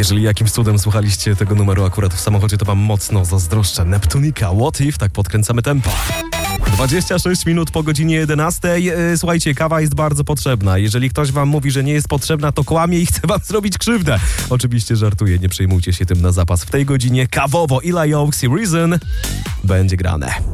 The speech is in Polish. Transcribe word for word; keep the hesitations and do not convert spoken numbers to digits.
Jeżeli jakimś cudem słuchaliście tego numeru akurat w samochodzie, to wam mocno zazdroszczę. Neptunika, What If? Tak podkręcamy tempo. dwadzieścia sześć minut po godzinie jedenastej. Słuchajcie, kawa jest bardzo potrzebna. Jeżeli ktoś wam mówi, że nie jest potrzebna, to kłamie i chce wam zrobić krzywdę. Oczywiście żartuję, nie przejmujcie się tym na zapas. W tej godzinie kawowo Eli Oaks i Reason będzie grane.